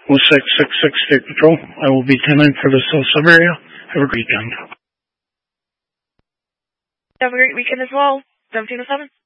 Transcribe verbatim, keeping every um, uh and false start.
oh six six six State Patrol. I will be ten nine for the South Sub area. Have a great weekend. Have a great weekend as well. seventeen oh seven.